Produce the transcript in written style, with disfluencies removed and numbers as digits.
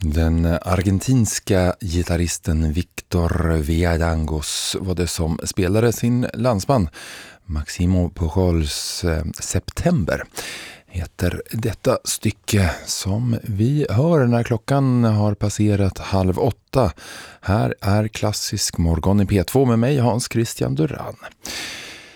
Den argentinska gitarristen Victor Villalangos var det som spelade sin landsman Maximo Pujols September. Heter detta stycke som vi hör när klockan har passerat 7:30. Här är Klassisk morgon i P2 med mig Hans Christian Duran.